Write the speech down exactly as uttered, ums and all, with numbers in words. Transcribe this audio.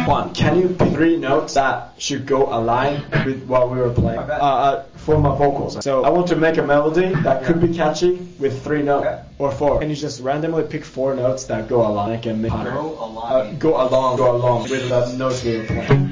Quan, can you pick three notes that should go align with what we were playing? Uh, uh, for my vocals. So I want to make a melody that could be catchy with three notes okay. or four. Can you just randomly pick four notes that go along and make go along, uh, go along, go along with the notes we were playing?